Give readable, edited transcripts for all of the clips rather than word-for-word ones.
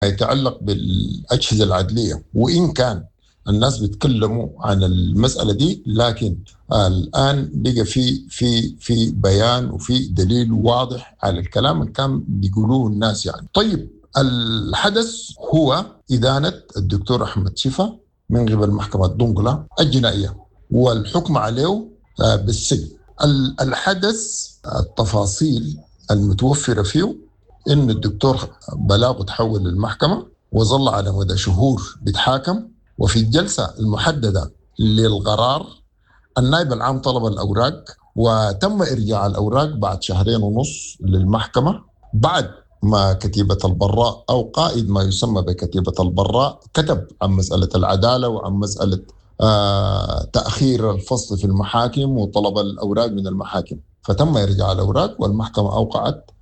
يتعلق بالأجهزة العدلية، وإن كان الناس بيتكلموا عن المسألة دي، لكن الآن بقى في بيان وفي دليل واضح على الكلام اللي كان بيقولوه الناس يعني. طيب، الحدث هو إدانة الدكتور أحمد شفا من قبل محكمة دنقلة الجنائية والحكم عليه بالسجن. الحدث التفاصيل المتوفرة فيه إن الدكتور بلاغه تحول للمحكمة وظل على مدى شهور بيتحاكم، وفي الجلسة المحددة للقرار النائب العام طلب الأوراق وتم إرجاع الأوراق بعد 2.5 شهور للمحكمة، بعد ما كتيبة البراء أو قائد ما يسمى بكتيبة البراء كتب عن مسألة العدالة وعن مسألة تأخير الفصل في المحاكم وطلب الأوراق من المحاكم، فتم إرجاع الأوراق والمحكمة أوقعت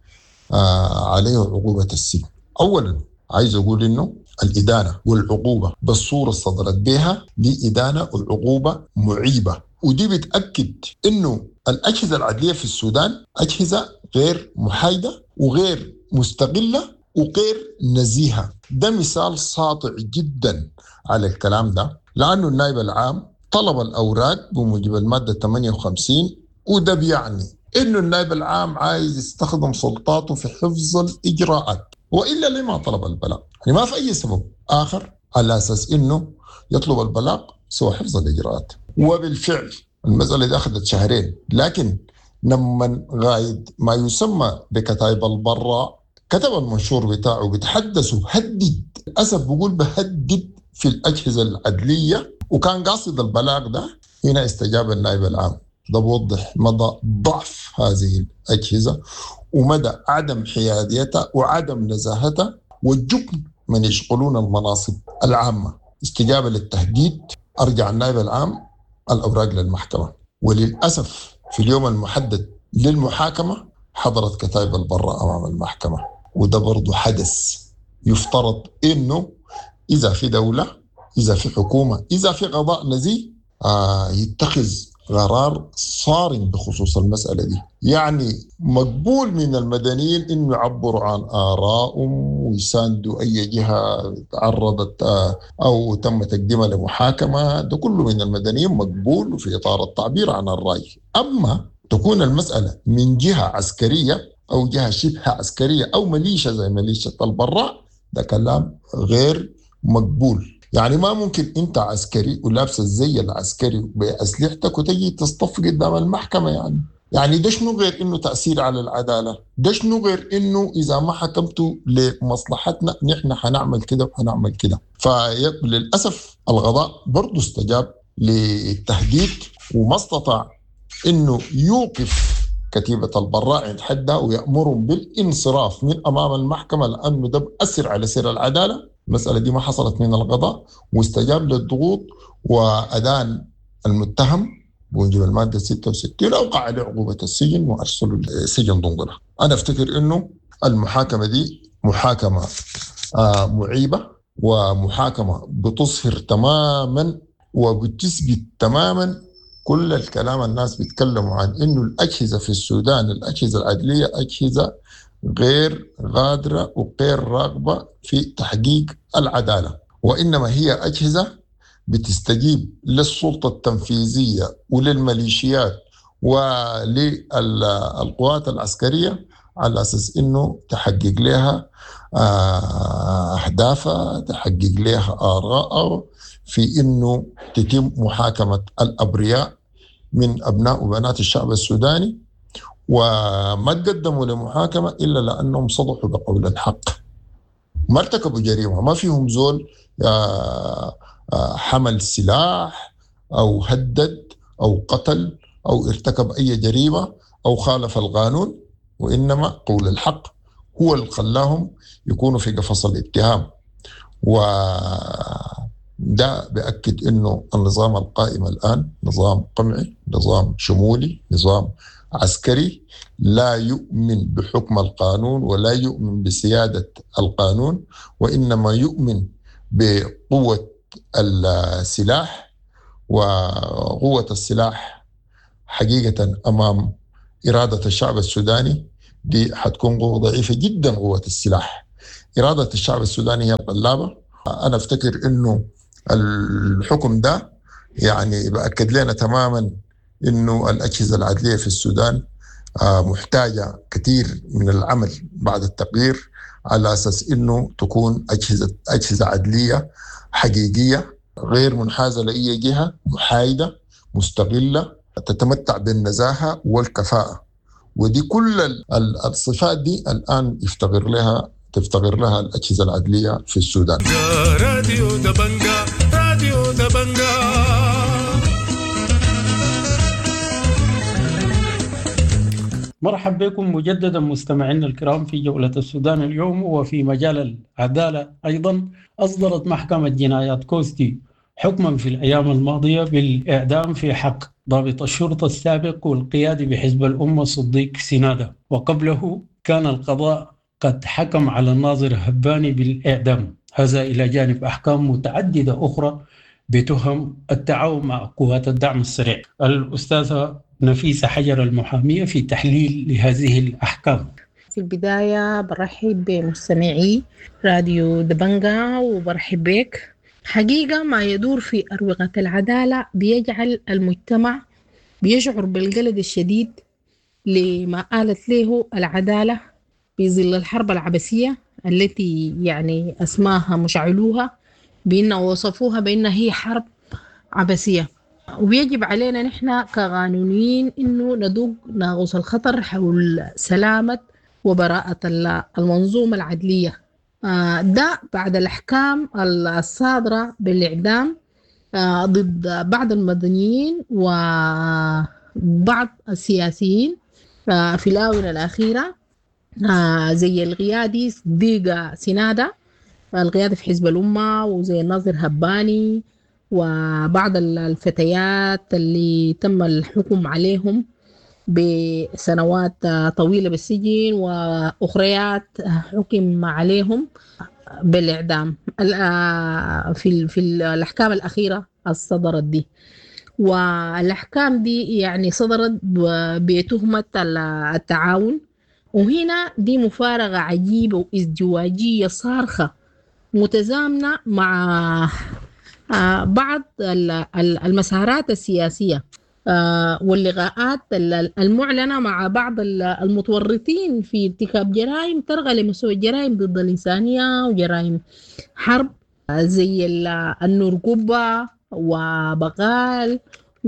عليه عقوبة السجن. أولا عايز أقول إنه الإدانة والعقوبة بالصورة صدرت بها دي إدانة والعقوبة معيبة، ودي بتأكد إنه الأجهزة العدلية في السودان أجهزة غير محايدة وغير مستقلة وغير نزيهة. ده مثال ساطع جدا على الكلام ده، لأنه النائب العام طلب الأوراق بموجب المادة 58، وده بيعني إنه النائب العام عايز يستخدم سلطاته في حفظ الإجراءات، وإلا لما طلب البلاغ؟ يعني ما في أي سبب آخر على أساس إنه يطلب البلاغ سوى حفظ الإجراءات. وبالفعل المسألة دي أخذت 2 شهر، لكن لما غايد ما يسمى بكتائب البراء كتب المنشور بتاعه بتحدثه هدد، للأسف بقول بهدد في الأجهزة العدلية، وكان قاصد البلاغ ده. هنا استجاب النائب العام. ده بوضح مدى ضعف هذه الأجهزة ومدى عدم حياديتها وعدم نزاهتها والجبن من يشغلون المناصب العامة. استجابة للتهديد، أرجع النائب العام الأوراق للمحكمة، وللأسف في اليوم المحدد للمحاكمة حضرت كتائب البراء أمام المحكمة. وده برضو حدث يفترض إنه إذا في دولة، إذا في حكومة، إذا في قضاء نزيه يتخذ قرار صارم بخصوص المسألة دي. يعني مقبول من المدنيين إنه يعبروا عن آرائهم ويساندوا أي جهة تعرضت أو تم تقديمها لمحاكمة، ده كله من المدنيين مقبول في إطار التعبير عن الرأي. أما تكون المسألة من جهة عسكرية أو جهة شبه عسكرية أو ميليشيا زي ميليشيا البراء، ده كلام غير مقبول. يعني ما ممكن انت عسكري ولابس الزي العسكري بأسلحتك وتجي تصطف قدام المحكمة. يعني ده شنو غير انه تأثير على العدالة؟ ده شنو غير انه اذا ما حكمتوا لمصلحتنا نحن حنعمل كده وحنعمل كده؟ فللأسف القضاء برضو استجاب للتهديد وما استطاع انه يوقف كتيبة البراء عند حدها ويأمرهم بالانصراف من امام المحكمة، لانه ده بأثر على سير العدالة. المسألة دي ما حصلت من القضاء، واستجاب للضغوط وأدان المتهم بموجب المادة 66 أوقع عليه عقوبة السجن وأرسله لسجن دنقلة. أنا أفتكر إنه المحاكمة دي محاكمة معيبة ومحاكمة بتصهر تماما وبتثبت تماما كل الكلام الناس بيتكلموا عن إنه الأجهزة في السودان، الأجهزة العدلية، أجهزة غير غادرة وغير راغبة في تحقيق العدالة، وإنما هي أجهزة بتستجيب للسلطة التنفيذية وللميليشيات وللقوات العسكرية على أساس إنه تحقق لها أهدافها، تحقق لها آراءها في إنه تتم محاكمة الأبرياء من أبناء وبنات الشعب السوداني، وما تقدموا لمحاكمة إلا لأنهم صدحوا بقول الحق، ما ارتكبوا جريمة، ما فيهم زول حمل سلاح أو هدد أو قتل أو ارتكب أي جريمة أو خالف القانون، وإنما قول الحق هو اللي خلاهم يكونوا في قفص الاتهام. وده بأكد إنه النظام القائم الآن نظام قمعي، نظام شمولي، نظام عسكري لا يؤمن بحكم القانون ولا يؤمن بسيادة القانون، وإنما يؤمن بقوة السلاح. وقوة السلاح حقيقة أمام إرادة الشعب السوداني دي حتكون قوة ضعيفة جدا. قوة السلاح إرادة الشعب السوداني هي الغلابة. أنا أفتكر إنه الحكم ده يعني بأكد لنا تماما إنه الأجهزة العدلية في السودان محتاجة كثير من العمل بعد التغيير، على أساس إنه تكون أجهزة عدلية حقيقية غير منحازة لأي جهة، محايدة مستقلة تتمتع بالنزاهة والكفاءة. ودي كل الصفات دي الآن تفتقر لها الأجهزة العدلية في السودان. راديو دبنجا، راديو دبنجا. مرحبا بكم مجددا مستمعينا الكرام في جولة السودان اليوم. وفي مجال العدالة أيضا أصدرت محكمة جنايات كوستي حكما في الأيام الماضية بالإعدام في حق ضابط الشرطة السابق والقيادي بحزب الأمة صديق سنادة. وقبله كان القضاء قد حكم على الناظر هباني بالإعدام، هذا إلى جانب أحكام متعددة أخرى بتهم التعاون مع قوات الدعم السريع. الأستاذة نفيسة حجر المحامية في تحليل لهذه الأحكام. في البداية برحب بمستمعي راديو دبنجا وبرحب بك. حقيقة ما يدور في أروقة العدالة بيجعل المجتمع بيشعر بالقلق الشديد لما آلت له العدالة في ظل الحرب العبثية التي يعني أسماها مشعلوها بأن وصفوها بأنها هي حرب عبثية. ويجب علينا نحن كقانونيين إنه ندوق ناقوس الخطر حول سلامة وبراءة المنظومة العدلية. ده بعد الأحكام الصادرة بالإعدام ضد بعض المدنيين وبعض السياسيين في الآونة الأخيرة، زي القيادي صديق سنادة القيادي في حزب الأمة، وزي الناظر هباني، وبعض الفتيات اللي تم الحكم عليهم بسنوات طويلة بالسجن، وأخريات حكم عليهم بالإعدام في الأحكام الأخيرة الصدرت دي. والأحكام دي يعني صدرت بتهمة التعاون، وهنا دي مفارقة عجيبة وازدواجية صارخة متزامنة مع بعض المسارات السياسية واللقاءات المعلنة مع بعض المتورطين في ارتكاب جرائم ترغى لمستوى الجرائم ضد الإنسانية وجرائم حرب، زي النورقبة وبقال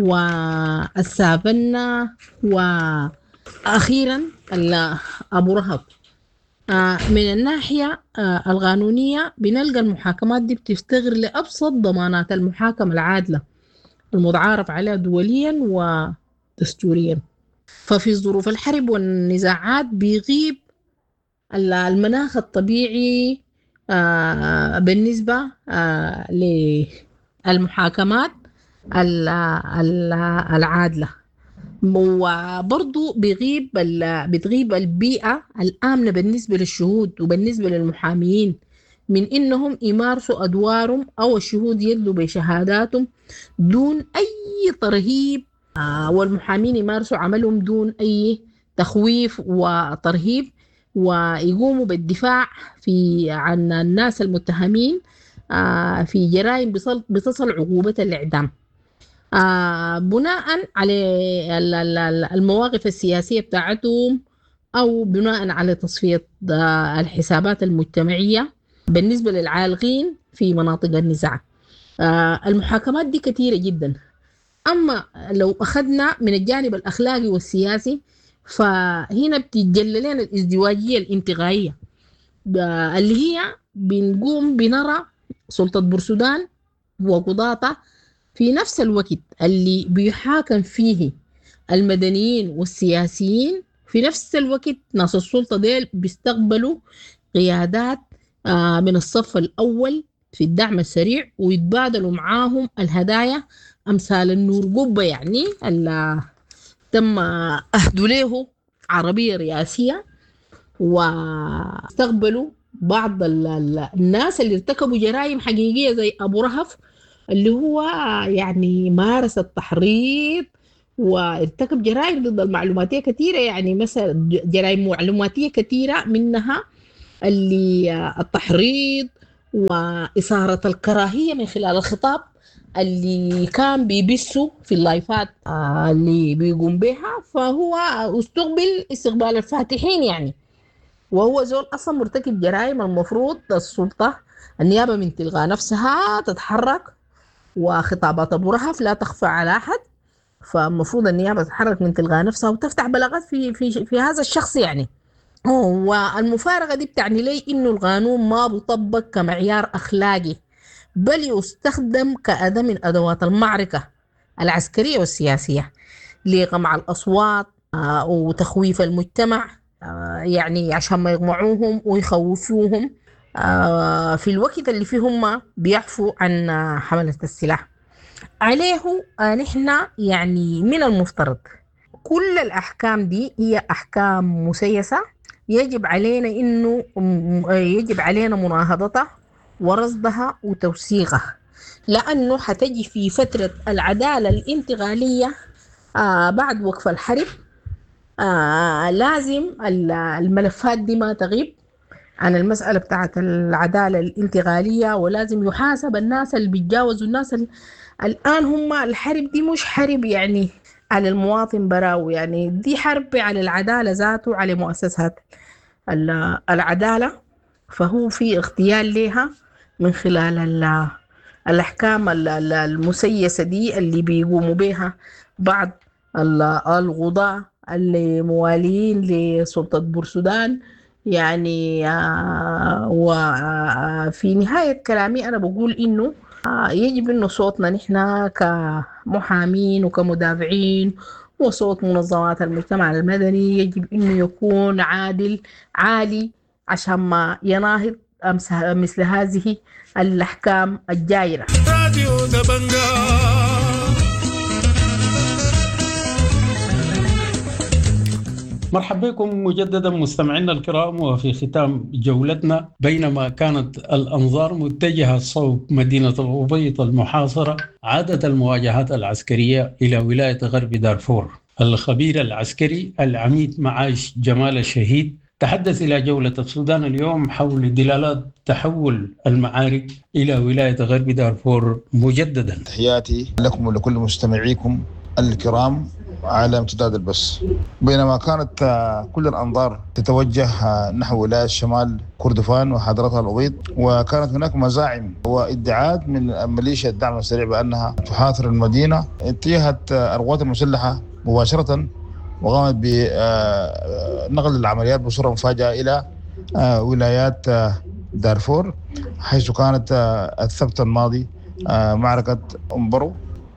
والسافنة وأخيرا أبو رهب. من الناحية القانونية بنلقى المحاكمات دي بتفتقر لأبسط ضمانات المحاكمة العادلة المتعارف عليها دوليا ودستوريا. ففي ظروف الحرب والنزاعات بيغيب المناخ الطبيعي بالنسبة للمحاكمات العادلة، وبرضو بتغيب البيئة الآمنة بالنسبة للشهود وبالنسبة للمحاميين من إنهم يمارسوا أدوارهم أو الشهود يدلوا بشهاداتهم دون أي ترهيب، والمحامين يمارسوا عملهم دون أي تخويف وترهيب، ويقوموا بالدفاع عن الناس المتهمين في جرائم بتصل عقوبة الإعدام بناء على المواقف السياسية بتاعتهم أو بناء على تصفية الحسابات المجتمعية بالنسبة للعالقين في مناطق النزاع. المحاكمات دي كثيرة جدا. أما لو أخذنا من الجانب الأخلاقي والسياسي فهنا بتتجلى لنا الازدواجية الانتقائية اللي هي بنرى سلطة بورسودان وقضاة في نفس الوقت اللي بيحاكم فيه المدنيين والسياسيين، في نفس الوقت ناس السلطة ديل بيستقبلوا قيادات من الصف الأول في الدعم السريع ويتبادلوا معاهم الهدايا أمثال النورقبة، يعني اللي تم أهدوا له عربية رئاسية، واستقبلوا بعض الناس اللي ارتكبوا جرائم حقيقية زي أبو رهف اللي هو يعني مارس التحريض وارتكب جرائم ضد المعلوماتية كثيرة، يعني مثلا جرائم معلوماتية كثيرة منها اللي التحريض وإثارة الكراهية من خلال الخطاب اللي كان بيبثوا في اللايفات اللي بيقوم بها، فهو استقبل استقبال الفاتحين يعني. وهو زول أصلا مرتكب جرائم، المفروض السلطة النيابة من تلقى نفسها تتحرك، وخطابات أبو رهف لا تخفى على أحد، فالمفروض النيابة تتحرك من تلقى نفسها وتفتح بلاغات في هذا الشخص يعني. والمفارقة دي بتعني لي إنه القانون ما بيطبق كمعيار أخلاقي، بل يستخدم كأداة من أدوات المعركة العسكرية والسياسية لقمع الأصوات وتخويف المجتمع، يعني عشان ما يقمعوهم ويخوفوهم في الوقت اللي فيهم بيعفوا عن حملة السلاح عليه. نحن يعني من المفترض كل الأحكام دي هي أحكام مسيسة، يجب علينا مناهضتها ورصدها وتوثيقها، لأنه حتجي في فترة العدالة الانتقالية بعد وقف الحرب. لازم الملفات دي ما تغيب عن المسألة بتاعت العدالة الانتقالية، ولازم يحاسب الناس اللي بيتجاوزوا الناس الآن. هم الحرب دي مش حرب يعني على المواطن براو، يعني دي حرب على العدالة ذاته، على مؤسسات العدالة، فهو في اغتيال لها من خلال الأحكام المسيسة دي اللي بيقوموا بها بعض القضاة اللي موالين لسلطة بورسودان يعني. وفي نهاية كلامي أنا بقول إنه يجب إنه صوتنا نحن كمحامين وكمدافعين وصوت منظمات المجتمع المدني يجب إنه يكون عالي عشان ما يناهض مثل هذه الأحكام الجائرة. راديو دبنجا. مرحبا بكم مجددا مستمعينا الكرام. وفي ختام جولتنا، بينما كانت الأنظار متجهة صوب مدينة الأبيض المحاصرة، عادت المواجهات العسكرية إلى ولاية غرب دارفور. الخبير العسكري العميد معاش جمال الشهيد تحدث إلى جولة السودان اليوم حول دلالات تحول المعارك إلى ولاية غرب دارفور مجددا. تحياتي لكم ولكل مستمعيكم الكرام على امتداد البث. بينما كانت كل الأنظار تتوجه نحو ولاية شمال كردفان وحضرتها الأبيض، وكانت هناك مزاعم وادعاءات من ميليشيا الدعم السريع بأنها تحاصر المدينة، اتجهت القوات المسلحة مباشرة وقامت بنقل العمليات بصورة مفاجئة إلى ولايات دارفور، حيث كانت السبت الماضي معركة أمبرو،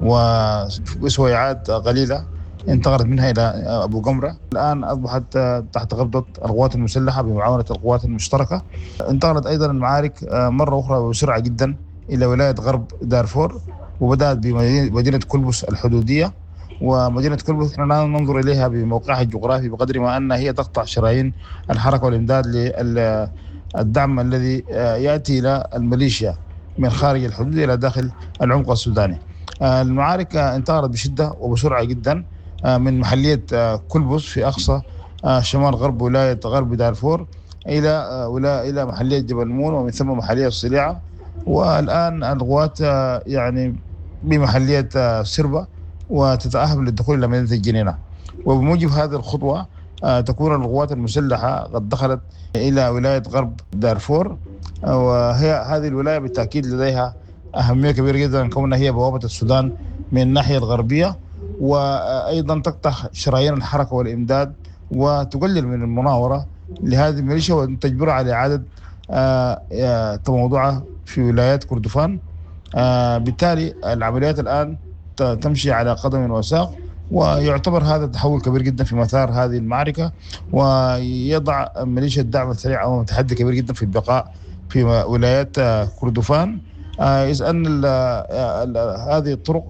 وسويعات قليلة انتقلت منها إلى أبو قمرة. الآن أصبحت تحت قبضة القوات المسلحة بمعاونة القوات المشتركة. انتقلت أيضا المعارك مرة أخرى بسرعة جدا إلى ولاية غرب دارفور، وبدأت بمدينة كلبس الحدودية. ومدينة كلبس نحن لا ننظر إليها بموقعها الجغرافي بقدر ما أنها هي تقطع شرايين الحركة والإمداد للدعم الذي يأتي إلى الميليشيا من خارج الحدود إلى داخل العمق السوداني. المعارك انتقلت بشدة وبسرعة جدا من محلية كلبس في أقصى شمال غرب ولاية غرب دارفور إلى محلية جبل مون، ومن ثم محلية الصليعة، والآن القوات يعني بمحلية سربة وتتأهب للدخول إلى مدينة الجنينة. وبموجب هذه الخطوة تكون القوات المسلحة قد دخلت إلى ولاية غرب دارفور، وهي هذه الولاية بالتأكيد لديها أهمية كبيرة جدا كونها هي بوابة السودان من الناحية الغربية، وأيضا تقطع شرايين الحركة والإمداد وتقلل من المناورة لهذه الميليشيا وتجبرها على إعادة تموضعها في ولايات كردفان. بالتالي العمليات الآن تمشي على قدم وساق، ويعتبر هذا تحول كبير جدا في مسار هذه المعركة، ويضع ميليشيا الدعم السريع أمام تحدي كبير جدا في البقاء في ولايات كردفان، إذ أن هذه الطرق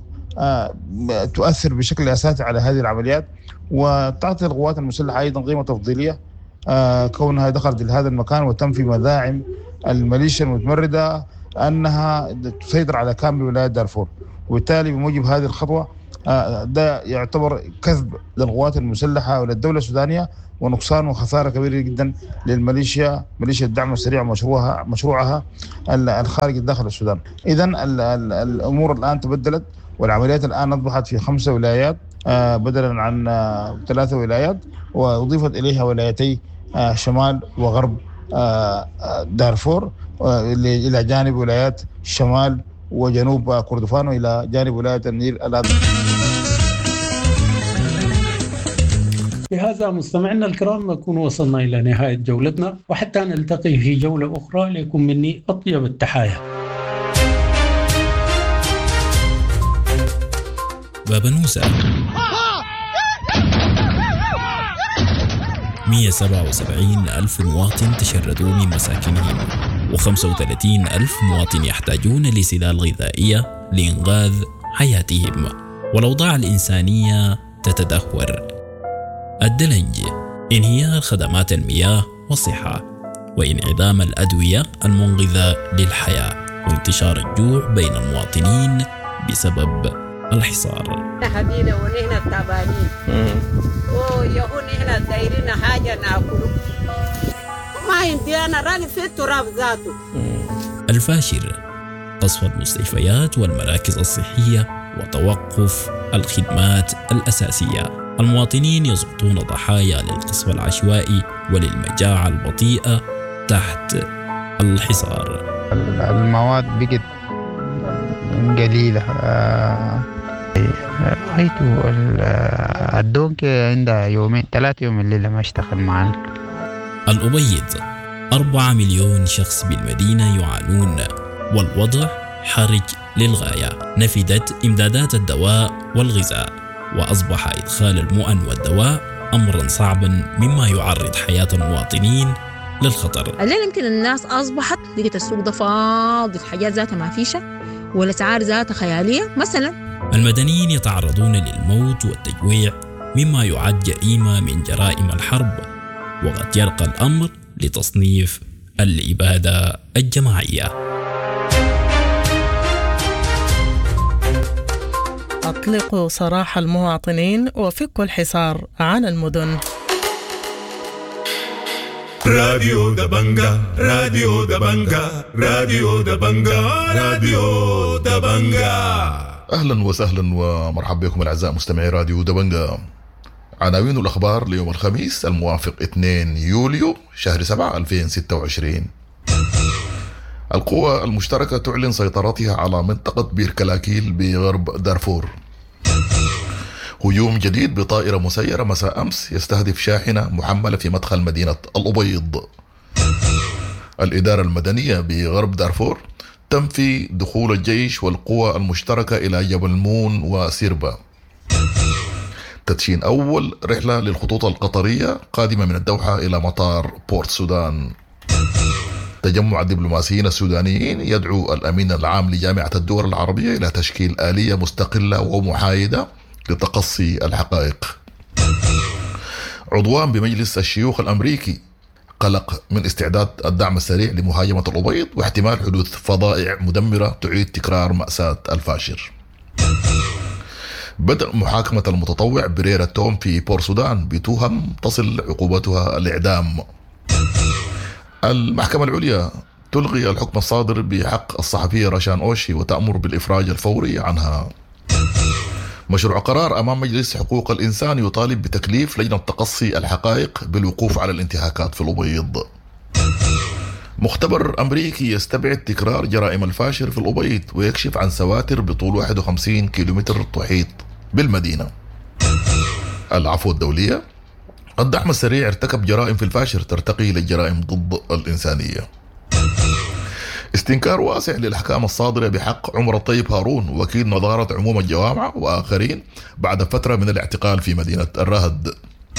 تؤثر بشكل أساسي على هذه العمليات، وتعطي القوات المسلحة أيضا قيمة تفضيلية كونها دخلت لهذا المكان وتنفي مذاعم الميليشيا المتمردة أنها تسيطر على كامل ولاية دارفور. وبالتالي بموجب هذه الخطوة ده يعتبر كذب للقوات المسلحة وللدولة السودانية ونقصان وخسارة كبيرة جدا للميليشيا، ميليشيا الدعم السريع مشروعها الخارج داخل السودان. إذن الأمور الآن تبدلت، والعمليات الآن أصبحت في 5 ولايات بدلا عن 3 ولايات، وأضيفت إليها ولايتي شمال وغرب دارفور إلى جانب ولايات شمال وجنوب كردفان وإلى جانب ولاية النيل الأبيض. بهذا مستمعينا الكرام نكون وصلنا إلى نهاية جولتنا، وحتى نلتقي في جولة أخرى لكم مني أطيب التحايا. بابا نوسة 177,000 مواطن تشردوا من مساكنهم، و35,000 مواطن يحتاجون لسلال غذائية لإنقاذ حياتهم، والأوضاع الإنسانية تتدهور. الدلنج، انهيار خدمات المياه والصحة، وانعدام الأدوية المنقذة للحياة، وانتشار الجوع بين المواطنين بسبب الحصار. هدينا ونحن التعبانين ويهون نحن دايرين حاجة ناكل ما يمدينا راني في التراب ذاته. الفاشر، قصف المستشفيات والمراكز الصحية وتوقف الخدمات الأساسية. المواطنين يسقطون ضحايا للقصف العشوائي وللمجاعة البطيئة تحت الحصار. المواد بقت قليلة. رأيته الدونك عندها 2-3 يوم الليلة ما اشتغل معنا. الأبيض، 4 مليون شخص بالمدينة يعانون، والوضع حرج للغاية. نفدت إمدادات الدواء والغذاء، وأصبح إدخال المؤن والدواء أمرا صعبا مما يعرض حياة المواطنين للخطر. الليل يمكن الناس أصبحت لقيت السوق ده فاضي، حاجات ذاتها ما فيشة والأسعار ذاتها خيالية. مثلا المدنيين يتعرضون للموت والتجويع مما يعد جريمة من جرائم الحرب، وقد يرقى الأمر لتصنيف الإبادة الجماعية. أطلقوا سراح المواطنين وفكوا الحصار عن المدن. راديو دبنجا راديو دبنجا راديو دبنجا راديو دبنجا. أهلا وسهلا ومرحبا بكم الأعزاء مستمعي راديو دبنجا. عناوين الأخبار ليوم الخميس الموافق 2 يوليو شهر 7 2026. القوى المشتركة تعلن سيطرتها على منطقة بير كلاكيل بغرب دارفور. هجوم جديد بطائرة مسيرة مساء أمس يستهدف شاحنة محملة في مدخل مدينة الأبيض. الإدارة المدنية بغرب دارفور تنفي دخول الجيش والقوى المشتركة إلى جبل مون وسيربا. تدشين أول رحلة للخطوط القطرية قادمة من الدوحة إلى مطار بورت سودان. تجمع الدبلوماسيين السودانيين يدعو الأمين العام لجامعة الدول العربية إلى تشكيل آلية مستقلة ومحايدة لتقصي الحقائق. عضوان بمجلس الشيوخ الأمريكي قلق من استعداد الدعم السريع لمهاجمة الأبيض واحتمال حدوث فظائع مدمرة تعيد تكرار مأساة الفاشر. بدء محاكمة المتطوع بريرة توم في بور سودان بتهم تصل عقوبتها الإعدام. المحكمة العليا تلغي الحكم الصادر بحق الصحفية رشان أوشي وتأمر بالإفراج الفوري عنها. مشروع قرار أمام مجلس حقوق الإنسان يطالب بتكليف لجنة تقصي الحقائق بالوقوف على الانتهاكات في الأبيض. مختبر أمريكي يستبعد تكرار جرائم الفاشر في الأبيض ويكشف عن سواتر بطول 51 كيلومتر تحيط بالمدينة. العفو الدولية، الدعم السريع ارتكب جرائم في الفاشر ترتقي للجرائم ضد الإنسانية. استنكار واسع للأحكام الصادرة بحق عمر الطيب هارون وكيل نظارة عموم الجوامع وآخرين بعد فترة من الاعتقال في مدينة الرهد.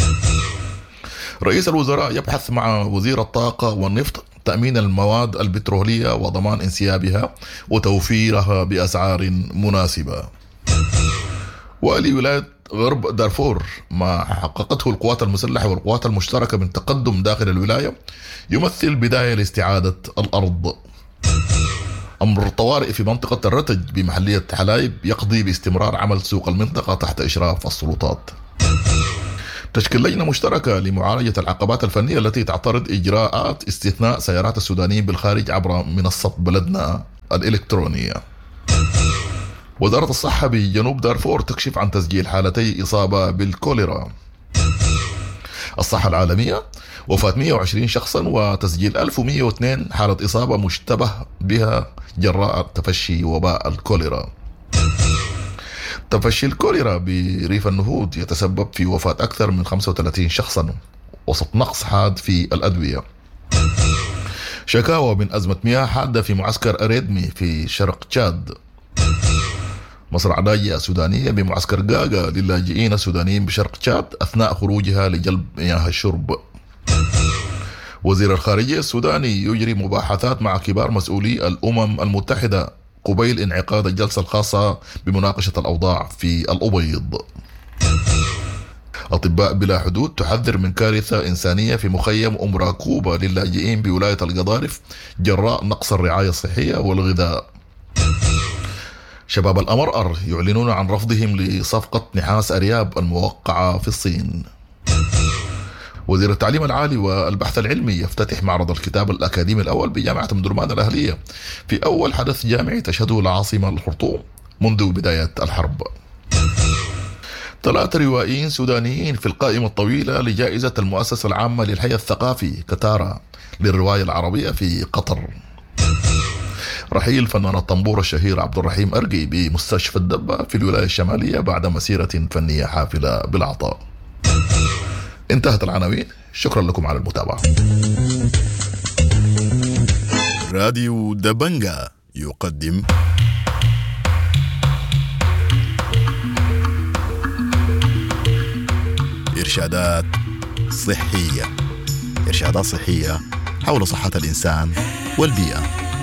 رئيس الوزراء يبحث مع وزير الطاقة والنفط تأمين المواد البترولية وضمان انسيابها وتوفيرها بأسعار مناسبة. ولولاية غرب دارفور ما حققته القوات المسلحة والقوات المشتركة من تقدم داخل الولاية يمثل بداية لاستعادة الأرض. أمر طوارئ في منطقة الرتج بمحلية حلايب يقضي باستمرار عمل سوق المنطقة تحت إشراف السلطات. تشكيل لجنة مشتركة لمعالجة العقبات الفنية التي تعترض إجراءات استثناء سيارات السودانيين بالخارج عبر منصة بلدنا الإلكترونية. وزارة الصحة بجنوب دارفور تكشف عن تسجيل حالتي إصابة بالكوليرا. الصحة العالمية وفاة 120 شخصا وتسجيل 1102 حالة إصابة مشتبه بها جراء تفشي وباء الكوليرا. تفشي الكوليرا بريف النهود يتسبب في وفاة أكثر من 35 شخصا وسط نقص حاد في الأدوية. شكاوى من أزمة مياه حادة في معسكر أريدمي في شرق تشاد. مصرع لاجئة سودانية بمعسكر قاقا للاجئين السودانيين بشرق تشاد أثناء خروجها لجلب مياه الشرب. وزير الخارجية السوداني يجري مباحثات مع كبار مسؤولي الأمم المتحدة قبيل انعقاد الجلسة الخاصة بمناقشة الأوضاع في الأبيض. أطباء بلا حدود تحذر من كارثة إنسانية في مخيم أم راكوبة للاجئين بولاية القضارف جراء نقص الرعاية الصحية والغذاء. شباب الأمرأر يعلنون عن رفضهم لصفقة نحاس أرياب الموقعة في الصين. وزير التعليم العالي والبحث العلمي يفتتح معرض الكتاب الأكاديمي الأول بجامعة مدرمان الأهلية في أول حدث جامعي تشهده العاصمة الخرطوم منذ بداية الحرب. 3 روائيين سودانيين في القائمة الطويلة لجائزة المؤسسة العامة للحي الثقافي كتارا للرواية العربية في قطر. رحيل فنان الطنبور الشهير عبد الرحيم أرقي بمستشفى الدبة في الولاية الشمالية بعد مسيرة فنية حافلة بالعطاء. انتهت العناوين، شكرا لكم على المتابعة. راديو دبنجا يقدم إرشادات صحية. إرشادات صحية حول صحة الإنسان والبيئة.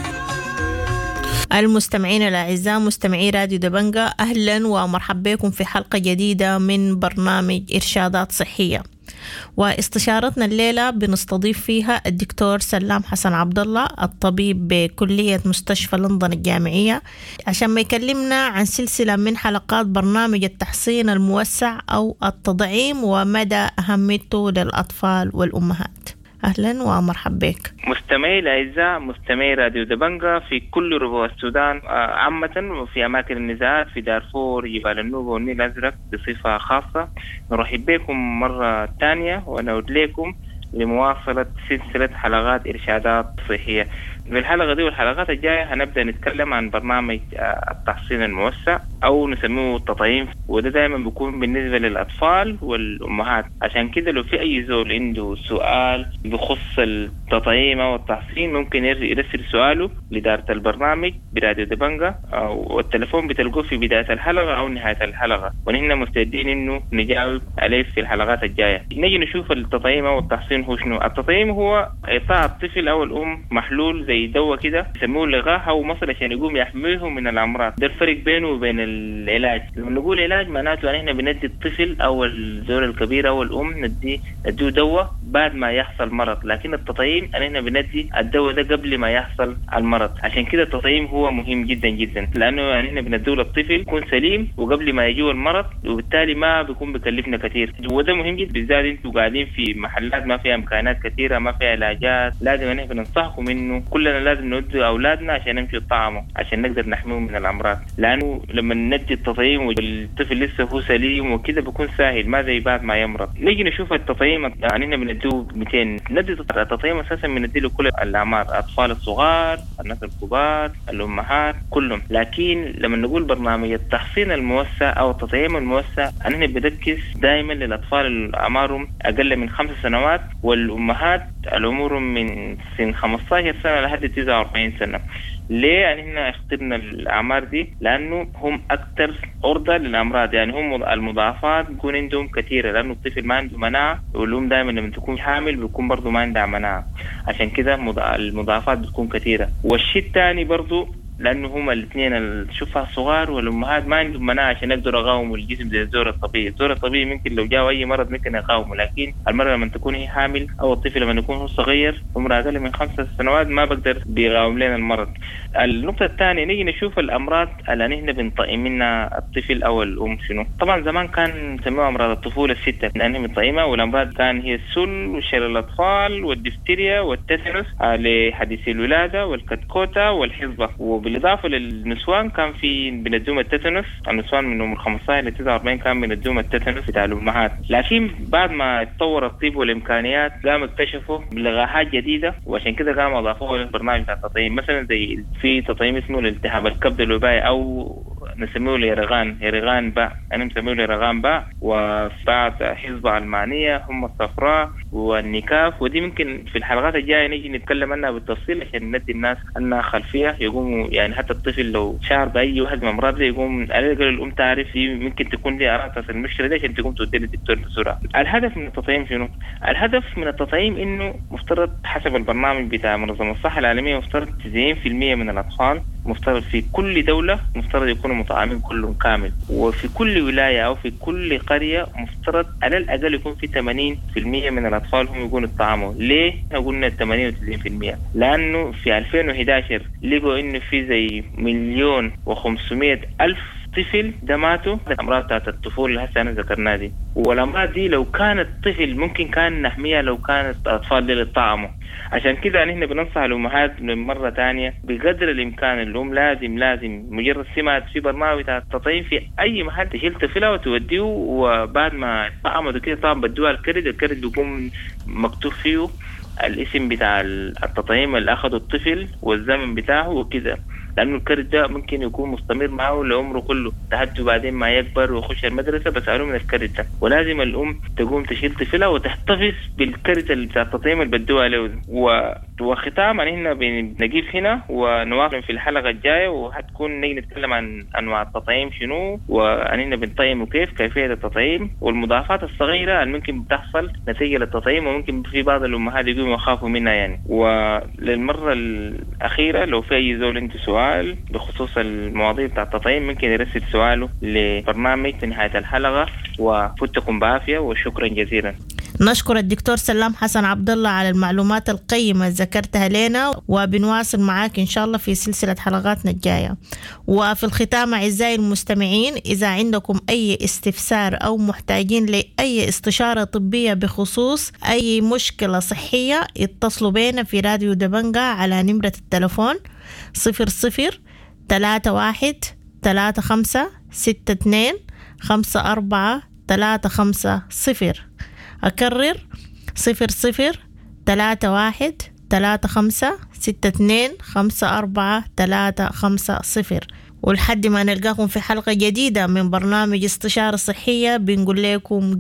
المستمعين الأعزاء مستمعي راديو دبنجا، أهلا ومرحبا بكم في حلقة جديدة من برنامج إرشادات صحية. واستشارتنا الليلة بنستضيف فيها الدكتور سلام حسن عبد الله الطبيب بكلية مستشفى لندن الجامعية عشان ما يكلمنا عن سلسلة من حلقات برنامج التحصين الموسع أو التضعيم ومدى أهميته للأطفال والأمهات. أهلا ومرحبا بك مستمعي الأعزاء، مستمعي راديو دبنجا في كل ربوع السودان عامة وفي أماكن النزاعات في دارفور جبال النوبة والنيل الأزرق بصفة خاصة. نرحب بكم مرة ثانية ونعود لكم لمواصلة سلسلة حلقات إرشادات صحية. في الحلقة دي والحلقات الجاية هنبدأ نتكلم عن برنامج التحصين الموسع أو نسميه التطعيم، وده دائما بيكون بالنسبة للأطفال والأمهات. عشان كده لو في أي زول عنده سؤال بخص التطعيم أو التحصين ممكن يرسل سؤاله لإدارة البرنامج براديو دبنجا، والتلفون بتلقوه في بداية الحلقة أو نهاية الحلقة، ونحن مستعدين إنه نجاوب عليه في الحلقات الجاية. نجي نشوف التطعيم أو التحصين هو شنو. التطعيم هو إعطاء الطفل أو الأم محلول زي دواء كده يسموه لغاها أو مصل عشان يقوم يحميهم من الأمراض. ده الفرق بينه وبين العلاج. لما نقول علاج معناته أن احنا بندي الطفل أو الزول الكبير أو الأم نديه دواء بعد ما يحصل مرض، لكن التطعيم أن احنا بندي الدواء ده قبل ما يحصل المرض. عشان كده التطعيم هو مهم جدا جدا، لأنه أن احنا بنديه للطفل يكون سليم وقبل ما يجيه المرض، وبالتالي ما بيكون بكلفنا كثير. وده مهم جدا بالذات انتوا قاعدين في محلات ما فيها إمكانات كثيرة، ما فيها علاجات. لازم أن احنا ننصحكم إنه كلنا لازم ندي أولادنا عشان نمشي الطعام عشان نقدر نحميهم من الأمراض، لأنه لما ندي التطعيم والطفل لسه هو سليم وكده بيكون سهل، ما زي بعد ما يمرض. نيجي نشوف التطعيم، يعني احنا بنديه 200 ندي التطعيم أساسا بنديه لكل الأعمار، الأطفال الصغار، الناس الكبار، الأمهات، كلهم. لكن لما نقول برنامج التحصين الموسع أو التطعيم الموسع أننا بنركز دائما للأطفال اللي أعمارهم أقل من 5 سنوات والأمهات العمرهم من سن 15 سنة لحد 49 سنة. ليه يعني احنا اخترنا الأعمار دي؟ لأنه هم أكثر عرضة للأمراض، يعني هم المضاعفات بيكون عندهم كثيرة، لأنه الطفل ما عنده مناعة، والأم دائما لما تكون حامل بيكون برضو ما عندها مناعة، عشان كده المضاعفات بتكون كثيرة. والشيء الثاني برضو لأنه هما الاثنين الشفع الصغار والأمهات ما عندهم مناعة عشان يقدروا يقاوموا الجسم زي الزور الطبيعي. الزور الطبيعي ممكن لو جاء أي مرض ممكن يقاومه، لكن المرة لما تكون هي حامل أو الطفل لما يكون هو صغير عمره أقل من 5 سنوات ما بقدر بيقاوم لنا المرض. النقطة الثانية نيجي نشوف الأمراض اللي نحن بنطعم منها الطفل أو الأم شنو. طبعا زمان كان نسميها أمراض الطفولة الستة لأنها بنطعمها، والأمراض كان هي السل وشلل الأطفال والدفتيريا والتيتانوس لحديث الولادة والكتكوتة والحصبة. وبالإضافة للنسوان كان في بندوم التيتانوس، النسوان من عمر 15 إلى 49 كان بندوم التيتانوس بتاع الأمهات. لكن بعد ما تطور الطب والإمكانيات قاموا اكتشفوا لقاحات جديدة، وعشان كده قاموا أضافوها للبرنامج بتاع التطعيم. مثلا زي في تطعيم اسمه الالتهاب الكبد الوبائي أو نسميه يرغان باء، أنا مسميه يرغان باء، وبعد حصبة علمانية هم الصفراء والنكاف. ودي ممكن في الحلقات الجاية نيجي نتكلم عنها بالتفصيل عشان ندي الناس أنها خلفية يقوموا يعني حتى الطفل لو شعر بأي واحد من أمراض دي يقوم على الأقل الأم تعرف ممكن تكون دي أعراض المشكلة دي عشان تقوم تودي للدكتور بسرعة. الهدف من التطعيم شنو؟ الهدف من التطعيم إنه مفترض حسب البرنامج بتاع منظمة الصحة العالمية مفترض 90% من الأطفال مفترض في كل دولة مفترض يكونوا مطعمين كلهم كامل، وفي كل ولاية أو في كل قرية مفترض على الأقل يكون في 80% من الأطفال هم يكونوا يطعموا. ليه قلنا 80-90%؟ لأنه في 2011 لقوا إنه في زي 1,500,000 طفل ده ماتوا الأمراض بتاعت الطفولة اللي هسه أنا ذكرناها دي. والأمراض دي لو كانت طفل ممكن كان نحميها لو كانت أطفال دي للطعمه. عشان كده نحن بننصح الأمهات مرة تانية بقدر الإمكان الأم لازم مجرد سمعت في برنامج بتاع التطعيم في أي محل تشيل طفلها وتوديه، وبعد ما طعمه كده طبعا بدوها الكرد بيكون مكتوب فيه الاسم بتاع التطعيم اللي أخذه الطفل والزمن بتاعه وكده، لأنه الكرد ده ممكن يكون مستمر معه لعمره كله لحد بعدين ما يكبر ويخش المدرسة بس عليه من الكرد ده. ولازم الأم تقوم تشيل طفلها وتحتفظ بالكرد اللي بتاع التطعيم اللي بدوها له. وختاما هنا بنجيب هنا ونواصل في الحلقة الجاية، وهتكون نيجي نتكلم عن أنواع التطعيم شنو، وأننا بنطعم وكيف كيفية التطعيم والمضاعفات الصغيرة اللي ممكن بتحصل نتيجة للتطعيم، وممكن في بعض الأمهات يقوموا يخافوا منها يعني. وللمرة الأخيرة لو في أي زول عنده سؤال بخصوص المواضيع بتاع التطعيم ممكن يرسل سؤاله لبرنامج في نهاية الحلقة، وفتكم بعافية وشكرا جزيلا. نشكر الدكتور سلام حسن عبد الله على المعلومات القيمة ذكرتها لنا، وبنواصل معاك إن شاء الله في سلسلة حلقاتنا الجاية. وفي الختام أعزائي المستمعين، إذا عندكم أي استفسار أو محتاجين لأي استشارة طبية بخصوص أي مشكلة صحية اتصلوا بينا في راديو دبنجة على نمرة التلفون 00-31-35-62-54-350. أكرر 00-31-35-62-54-350. ولحد ما نلقاكم في حلقة جديدة من برنامج استشارة صحية بنقول لكم